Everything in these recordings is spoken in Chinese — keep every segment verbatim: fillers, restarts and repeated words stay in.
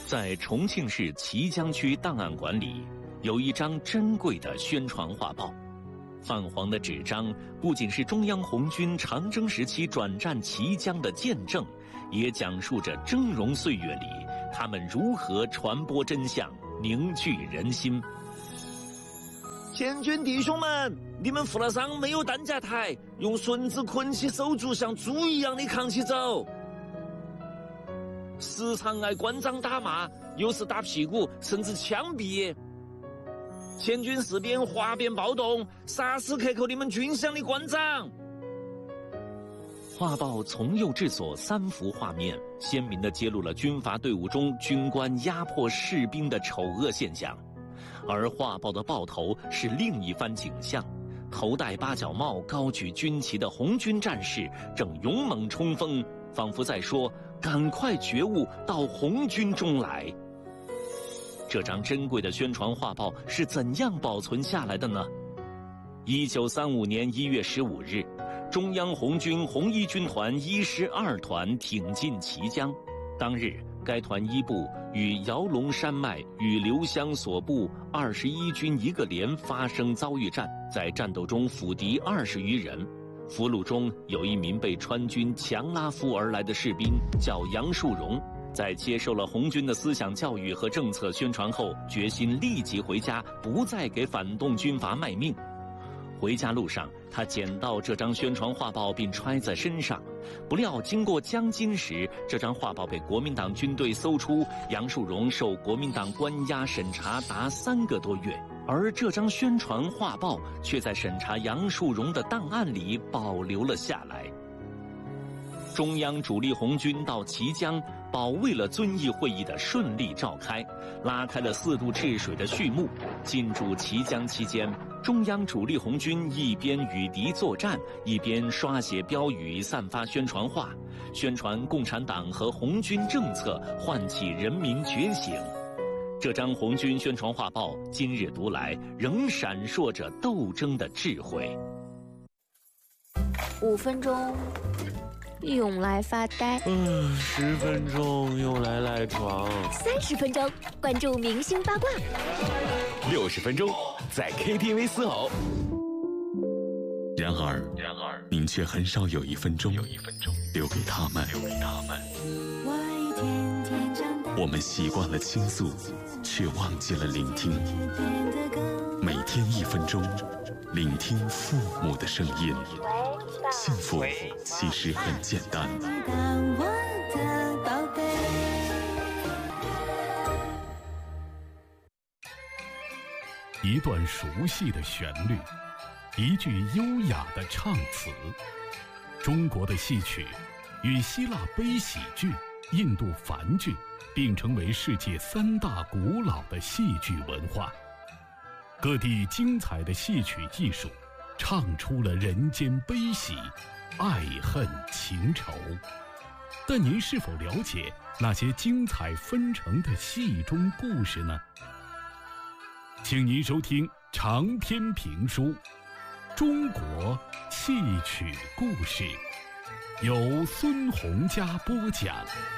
在重庆市綦江区档案馆里，有一张珍贵的宣传画报。泛黄的纸张不仅是中央红军长征时期转战綦江的见证，也讲述着峥嵘岁月里他们如何传播真相，凝聚人心。 前军弟兄们，你们负了伤没有担架抬，用绳子捆起手足，像猪一样的扛起走。时常挨官长打骂，有时打屁股，甚至枪毙。前军士兵哗变暴动，杀死克扣你们军饷的官长。 画报从右至左三幅画面，鲜明地揭露了军阀队伍中军官压迫士兵的丑恶现象。而画报的报头是另一番景象，头戴八角帽、高举军旗的红军战士正勇猛冲锋，仿佛在说：“赶快觉悟，到红军中来。”这张珍贵的宣传画报是怎样保存下来的呢？一九三五年一月十五日，中央红军红一军团一师二团挺进綦江。当日，该团一部与姚龙山脉与刘湘所部二十一军一个连发生遭遇战，在战斗中俘敌二十余人。俘虏中有一名被川军强拉夫而来的士兵，叫杨树荣。在接受了红军的思想教育和政策宣传后，决心立即回家，不再给反动军阀卖命。回家路上，他捡到这张宣传画报并揣在身上，不料经过江津时，这张画报被国民党军队搜出，杨树荣受国民党关押审查达三个多月，而这张宣传画报却在审查杨树荣的档案里保留了下来。中央主力红军到綦江，保卫了遵义会议的顺利召开，拉开了四渡治水的序幕。进驻綦江期间，中央主力红军一边与敌作战，一边刷写标语、散发宣传画，宣传共产党和红军政策，唤起人民觉醒。这张红军宣传画报今日读来，仍闪烁着斗争的智慧。 五分钟用来发呆， 嗯，十分钟用来赖床， 三十分钟关注明星八卦， 六十分钟在 K T V 嘶吼。 然而，然而，您却很少有一分钟，有一分钟留给他们，留给他们。 我一天天长大， 我们习惯了倾诉，却忘记了聆听。每天一分钟，聆听父母的声音。幸福其实很简单。 我的宝贝。 一段熟悉的旋律，一句优雅的唱词。中国的戏曲与希腊悲喜剧、印度梵剧并称为世界三大古老的戏剧文化。各地精彩的戏曲艺术唱出了人间悲喜、爱恨情仇。但您是否了解那些精彩纷呈的戏中故事呢？请您收听长篇评书《中国戏曲故事》，由孙洪佳播讲。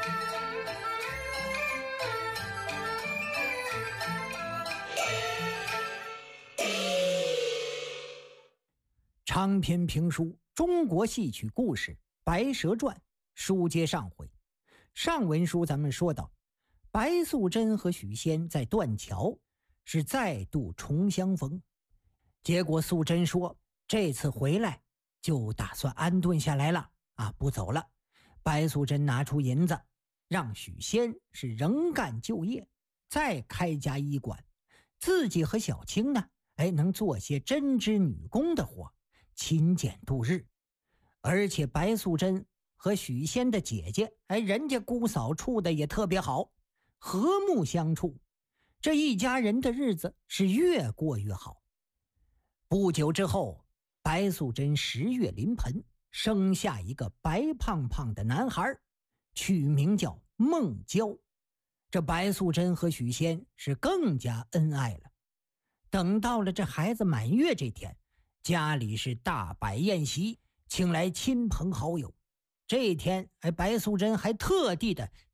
长篇评书《中国戏曲故事》白蛇传书接上回。上文书咱们说到，白素贞和许仙在断桥是再度重相逢，结果素贞说这次回来就打算安顿下来了啊，不走了。白素贞拿出银子，让许仙是仍干就业，再开家医馆，自己和小青呢，哎，能做些针织女工的活，勤俭度日。而且白素贞和许仙的姐姐，哎，人家姑嫂处的也特别好，和睦相处，这一家人的日子是越过越好。不久之后，白素贞十月临盆，生下一个白胖胖的男孩，取名叫孟郊。这白素贞和许仙是更加恩爱了。等到了这孩子满月这天，家里是大摆宴席，请来亲朋好友。这一天，哎，白素贞还特地的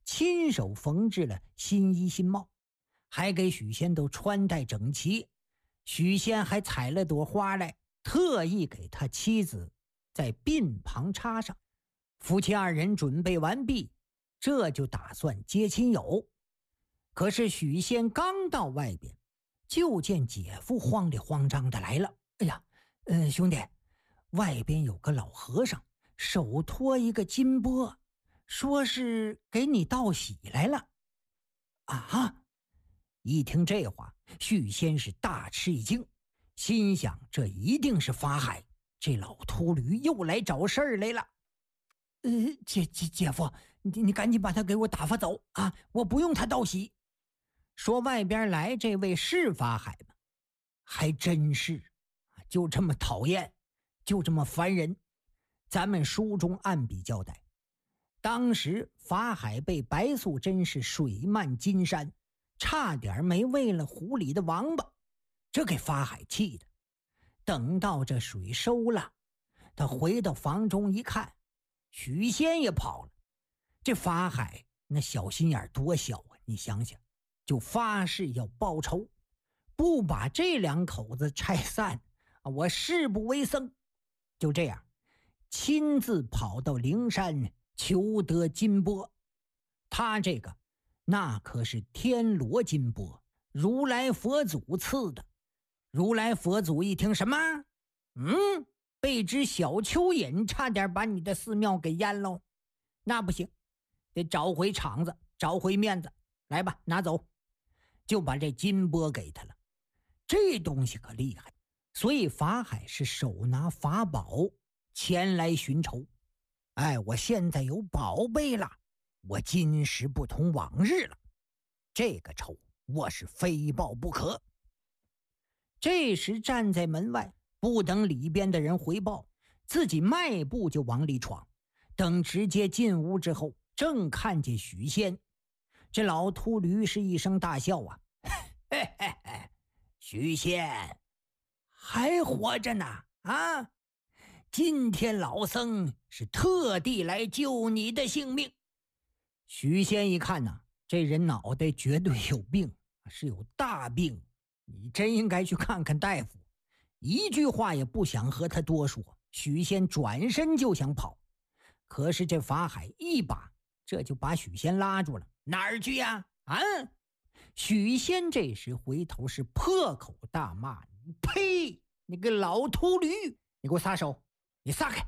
亲手缝制了新衣新帽，还给许仙都穿戴整齐。许仙还采了朵花来，特意给他妻子在鬓旁插上。夫妻二人准备完毕，这就打算接亲友。可是许仙刚到外边，就见姐夫慌里慌张的来了。哎呀，嗯、呃，兄弟，外边有个老和尚，手托一个金钵，说是给你道喜来了。啊！一听这话，许仙是大吃一惊，心想这一定是法海，这老秃驴又来找事儿来了。呃，姐姐姐夫，你你赶紧把他给我打发走啊！我不用他道喜。说外边来这位是法海吗？还真是，就这么讨厌，就这么烦人。咱们书中按笔交代，当时法海被白素贞是水漫金山，差点没喂了湖里的王八，这给法海气的。等到这水收了，他回到房中一看，许仙也跑了。这法海那小心眼多小啊！你想想，就发誓要报仇，不把这两口子拆散，我誓不为僧。就这样，亲自跑到灵山求得金钵。他这个那可是天罗金钵，如来佛祖赐的。如来佛祖一听，什么？嗯，被只小蚯蚓差点把你的寺庙给淹喽。那不行，得找回场子，找回面子。来吧，拿走。就把这金钵给他了。这东西可厉害，所以法海是手拿法宝前来寻仇。哎，我现在有宝贝了，我今时不同往日了，这个仇我是非报不可。这时站在门外，不等里边的人回报，自己迈步就往里闯。等直接进屋之后，正看见许仙。这老秃驴是一声大笑啊，嘿嘿嘿，许仙还活着呢啊！今天老僧是特地来救你的性命。许仙一看呢，这人脑袋绝对有病，是有大病，你真应该去看看大夫。一句话也不想和他多说，许仙转身就想跑。可是这法海一把这就把许仙拉住了。哪儿去呀？啊！许仙这时回头是破口大骂：“你呸！你个老秃驴！你给我撒手！你撒开！”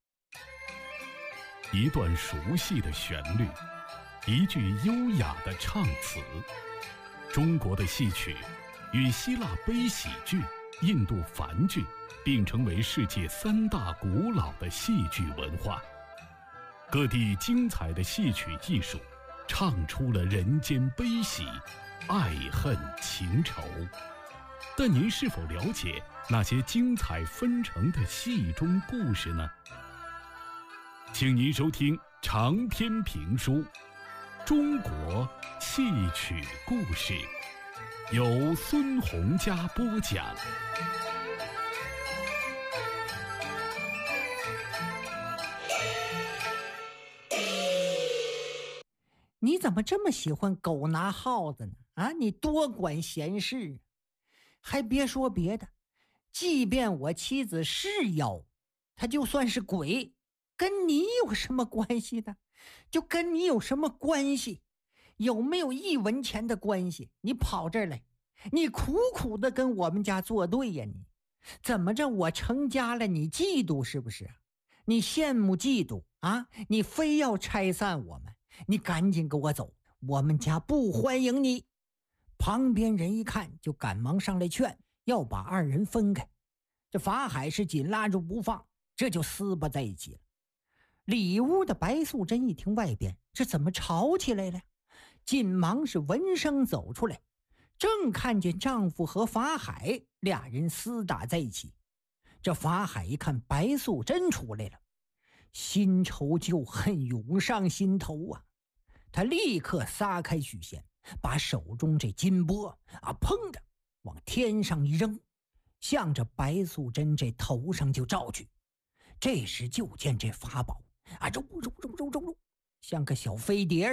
一段熟悉的旋律，一句优雅的唱词。中国的戏曲与希腊悲喜剧、印度梵剧并称为世界三大古老的戏剧文化。各地精彩的戏曲艺术唱出了人间悲喜、爱恨情仇。但您是否了解那些精彩纷呈的戏中故事呢？请您收听长篇评书《中国戏曲故事》，由孙洪嘉播讲。 你怎么这么喜欢狗拿耗子呢？啊，你多管闲事。还别说别的，即便我妻子是妖，她就算是鬼，跟你有什么关系呢？就跟你有什么关系？有没有一文钱的关系？你跑这儿来，你苦苦的跟我们家作对呀！你怎么着？我成家了，你嫉妒是不是？你羡慕嫉妒啊？你非要拆散我们？你赶紧给我走，我们家不欢迎你。旁边人一看，就赶忙上来劝，要把二人分开。这法海是紧拉住不放，这就撕巴在一起了。里屋的白素贞一听外边这怎么吵起来了，紧忙是闻声走出来，正看见丈夫和法海俩人厮打在一起。这法海一看白素贞出来了，新仇旧恨涌上心头啊！他立刻撒开许仙，把手中这金钵啊，砰的往天上一扔，向着白素贞这头上就照去。这时就见这法宝啊，揉揉揉揉揉揉，像个小飞碟似的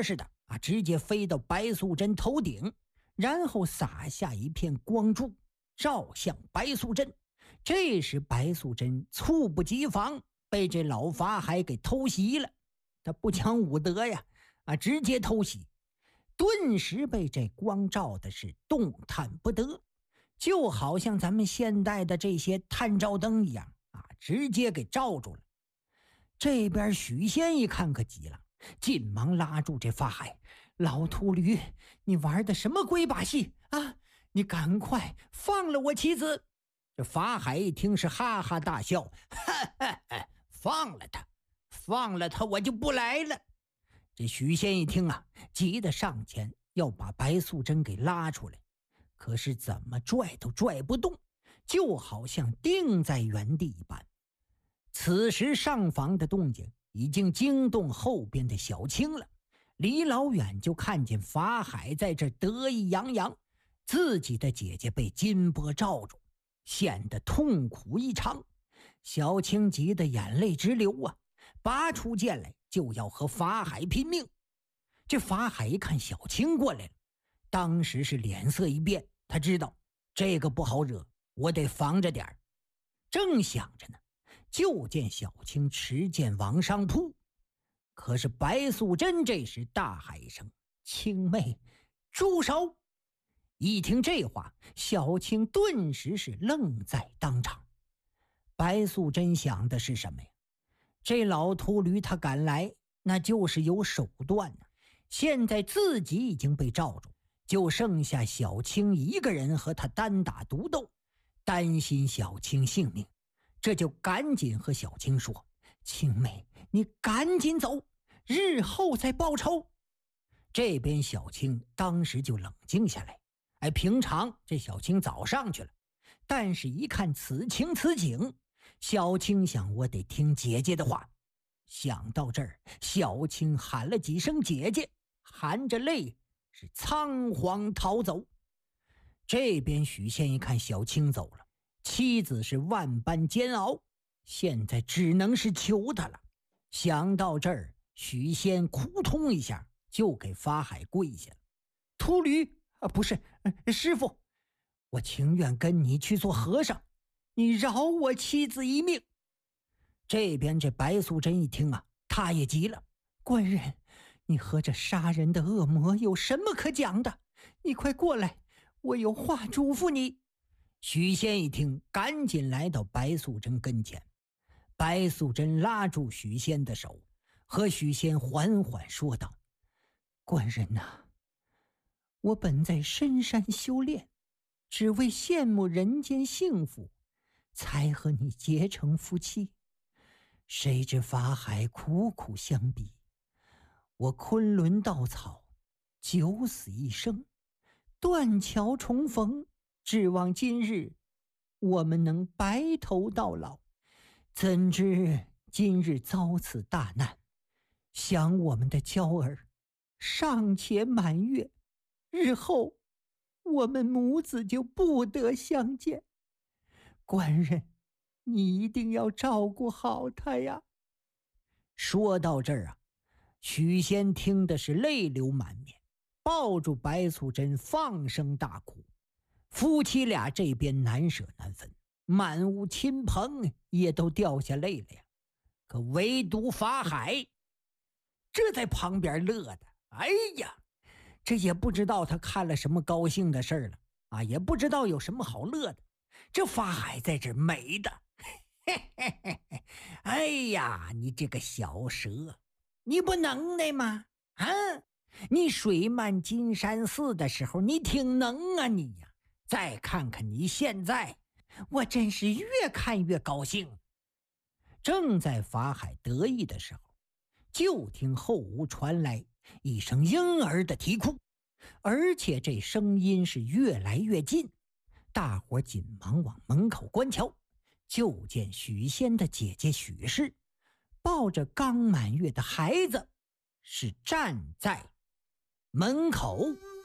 啊，直接飞到白素贞头顶，然后洒下一片光柱，照向白素贞。这时白素贞猝不及防，被这老法海给偷袭了。他不讲武德呀，啊，直接偷袭，顿时被这光照的是动弹不得，就好像咱们现代的这些探照灯一样啊，直接给照住了。这边许仙一看可急了，紧忙拉住这法海：“老秃驴，你玩的什么鬼把戏啊？你赶快放了我妻子！”这法海一听是哈哈大笑：“哈哈哈，放了他，放了他，我就不来了。”这许仙一听啊，急得上前要把白素贞给拉出来，可是怎么拽都拽不动，就好像定在原地一般。此时上房的动静已经惊动后边的小青了，离老远就看见法海在这得意洋洋，自己的姐姐被金波罩住，显得痛苦异常。小青急得眼泪直流啊，拔出剑来就要和法海拼命。这法海一看小青过来了，当时是脸色一变，他知道这个不好惹，我得防着点儿。正想着呢，就见小青持剑往上扑，可是白素贞这时大喊一声：“青妹，住手！”一听这话，小青顿时是愣在当场。白素贞想的是什么呀？这老秃驴他敢来，那就是有手段呢。现在自己已经被罩住，就剩下小青一个人和他单打独斗，担心小青性命，这就赶紧和小青说：“青妹，你赶紧走，日后再报仇。”这边小青当时就冷静下来。哎，平常这小青早上去了，但是一看此情此景，小青想我得听姐姐的话。想到这儿，小青喊了几声姐姐，含着泪是仓皇逃走。这边许仙一看小青走了，妻子是万般煎熬，现在只能是求他了。想到这儿，许仙扑通一下就给法海跪下了：“秃驴啊，不是、呃、师傅，我情愿跟你去做和尚，你饶我妻子一命。”这边这白素贞一听啊，她也急了：“官人，你和这杀人的恶魔有什么可讲的？你快过来，我有话嘱咐你。”许仙一听，赶紧来到白素贞跟前。白素贞拉住许仙的手，和许仙缓缓说道：“官人呐、啊，我本在深山修炼，只为羡慕人间幸福，才和你结成夫妻。谁知法海苦苦相逼，我昆仑稻草，九死一生，断桥重逢，指望今日我们能白头到老。怎知今日遭此大难，想我们的娇儿尚且满月，日后我们母子就不得相见。官人，你一定要照顾好她呀。”说到这儿啊，许仙听的是泪流满面，抱住白素贞放声大哭。夫妻俩这边难舍难分，满屋亲朋也都掉下泪了呀。可唯独法海这在旁边乐的，哎呀，这也不知道他看了什么高兴的事儿了啊，也不知道有什么好乐的。这法海在这美的，嘿嘿嘿嘿，哎呀，你这个小蛇，你不能耐吗？啊，你水漫金山寺的时候，你挺能啊你呀！再看看你现在，我真是越看越高兴。正在法海得意的时候，就听后屋传来一声婴儿的啼哭，而且这声音是越来越近。大伙紧忙往门口观瞧，就见许仙的姐姐许氏抱着刚满月的孩子，是站在门口。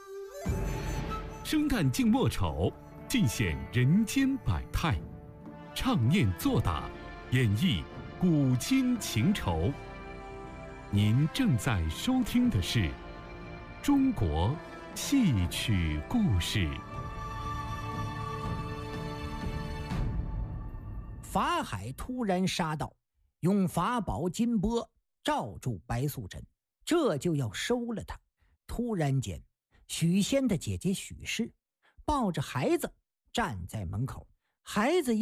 生旦净末丑，尽显人间百态，唱念做打，演绎古今情仇。您正在收听的是中国戏曲故事。 法海突然杀到，用法宝金钵罩住白素贞，这就要收了她。突然间，许仙的姐姐许氏抱着孩子站在门口，孩子